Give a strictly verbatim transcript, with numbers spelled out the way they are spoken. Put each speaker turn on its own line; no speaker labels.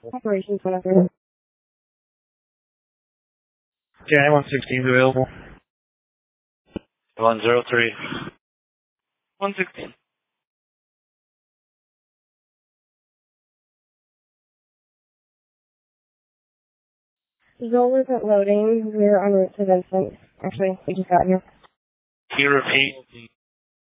Operations one oh three.
Yeah, one sixteen is available.
one oh three.
one sixteen.
Zoll isn't loading. We're en route to Vincent. Actually, we just got here.
Can you repeat?